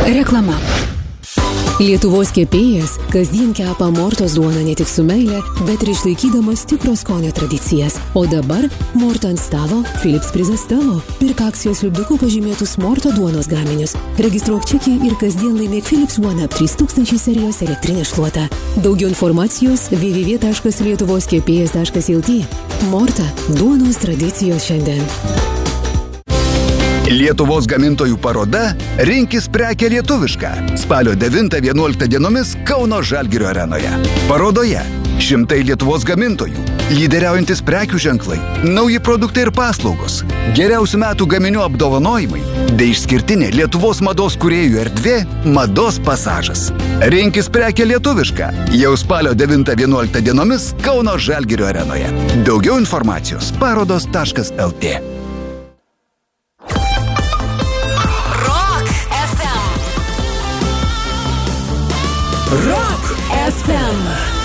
Reklama. Lietuvos kepėjas kasdien kepa Mortos duoną ne tik su meile, bet ir išlaikydamas tikro skonio tradicijas. O dabar Morta ant stalo, Philips prizas tavo. Pirk akcijos lipduku pažymėtus Morto duonos gaminius. Registruok čekį ir kasdien laimėk Philips One Up 3000 serijos elektrinę šluotą. Daugiau informacijos www.lietuvoskepėjas.lt. Morta – duonos tradicijos šiandien. Lietuvos gamintojų paroda Rinkis prekę lietuvišką. Spalio 9-11 dienomis Kauno Žalgirio arenoje. Parodoje 100 Lietuvos gamintojų, lyderiaujantis prekių ženklai, nauji produktai ir paslaugos, geriausių metų gaminių apdovanojimai, bei išskirtinė Lietuvos mados kūrėjų erdvė Mados pasažas. Rinkis prekę lietuvišką. Jau spalio 9-11 dienomis Kauno Žalgirio arenoje. Daugiau informacijos parodos.lt. Rock FM.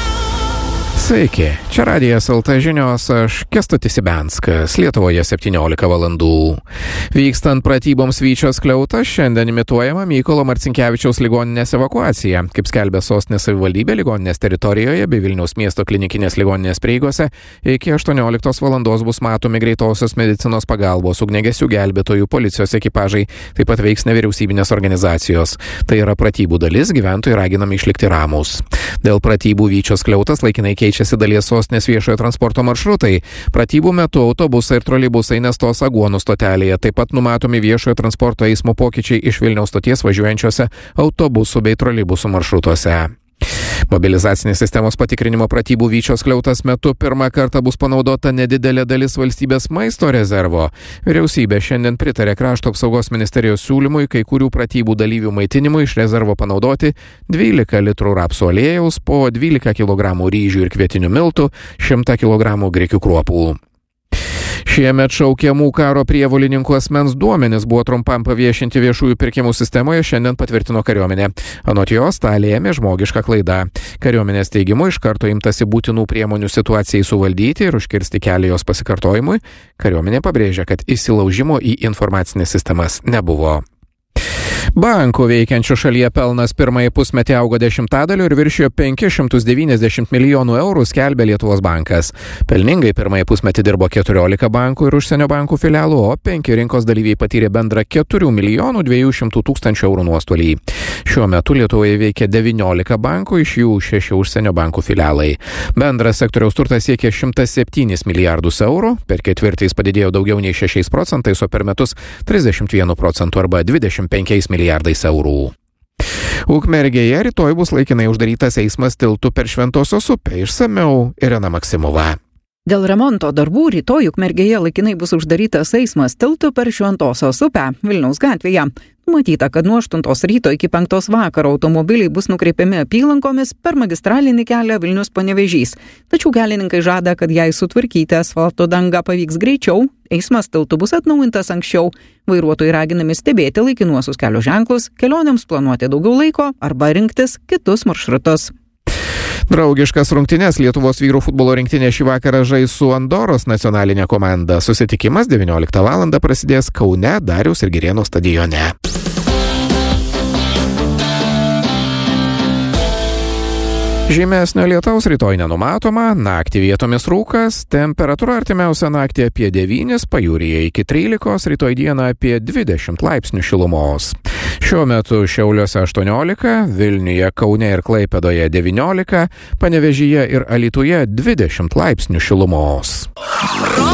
Sveiki, čia Radijas LT žinios, aš Kęstutis Ibenskas, Lietuvoje 17 valandų. Vykstant pratyboms Vyčio skliautas, šiandien imituojama Mykolo Marcinkevičiaus ligoninės evakuacija. Kaip skelbė Sostinės savivaldybė, ligoninės teritorijoje bei Vilniaus miesto klinikinės ligoninės prieigose iki 18 valandos bus matomi greitosios medicinos pagalbos, ugniagesių gelbėtojų, policijos ekipažai, taip pat veiks nevyriausybinės organizacijos. Tai yra pratybų dalis, gyventojai raginami išlikti ramūs. Dėl pratybų Vyčio skliautas laikinai keičiasi dalies Sostinės viešojo transporto maršrutai. Pratybų metu autobusai ir troleibusai nestos Aguonų stotelėje. Taip pat numatomi viešojo transporto eismo pokyčiai iš Vilniaus stoties važiuojančiose autobusų bei troleibusų maršrutuose. Mobilizacinės sistemos patikrinimo pratybų Vyčio skliautas metu pirmą kartą bus panaudota nedidelė dalis valstybės maisto rezervo. Vyriausybė šiandien pritarė Krašto apsaugos ministerijos siūlymui kai kurių pratybų dalyvių maitinimui iš rezervo panaudoti 12 litrų rapsų aliejaus, po 12 kg ryžių ir kvietinių miltų, 100 kg grikių kruopų. Šiemet šaukiamų karo prievolininkų asmens duomenys buvo trumpam paviešinti viešųjų pirkimų sistemoje, šiandien patvirtino kariuomenė. Anot jos, tą lėmė žmogiška klaida. Kariuomenės teigimu iš karto imtasi būtinų priemonių situacijai suvaldyti ir užkirsti kelią jos pasikartojimui. Kariuomenė pabrėžia, kad įsilaužimo į informacinės sistemas nebuvo. Bankų veikiančių šalyje pelnas pirmąjį pusmetį augo 10% ir viršijo 590 milijonų eurų, skelbė Lietuvos bankas. Pelningai pirmąjį pusmetį dirbo 14 bankų ir užsienio bankų filialų, o 5 rinkos dalyviai patyrė bendrą 4 milijonų 200 tūkstančių eurų nuostolį. Šiuo metu Lietuvoje veikia 19 bankų, iš jų 6 užsienio bankų filialai. Bendras sektoriaus turtas siekia 107 milijardus eurų, per ketvirtį jis padidėjo daugiau nei 6%, o per metus 31% arba 25 milijardais eurų. Ukmergėje rytoj bus laikinai uždarytas eismas tiltu per Šventosios upę. Išsamiau Irena Maksimova. Dėl remonto darbų rytoj Ukmergėje laikinai bus uždarytas eismas tiltu per Šventosios upę Vilniaus gatvėje. Matyta, kad nuo 8 ryto iki 5 vakaro automobiliai bus nukreipiami apylankomis per magistralinį kelią Vilnius-Panevėžys. Tačiau kelininkai žada, kad jei sutvarkyti asfalto dangą pavyks greičiau, eismas tiltu bus atnaujintas anksčiau. Vairuotojai raginami stebėti laikinuosius kelio ženklus, kelionėms planuoti daugiau laiko arba rinktis kitus maršrutus. Draugiškas rungtynes Lietuvos vyrų futbolo rinktinė šį vakarą žais su Andoros nacionalinė komanda. Susitikimas 19 val. Prasidės Kaune Dariaus ir Girėno stadione. Žymesnio lietaus rytoj nenumatoma, naktį vietomis rūkas, temperatūra artimiausią naktį apie 9, pajūryje iki 13, rytoj dieną apie 20 laipsnių šilumos. Šiuo metu Šiauliuose 18, Vilniuje, Kaune ir Klaipėdoje 19, Panevėžyje ir Alytuje 20 laipsnių šilumos.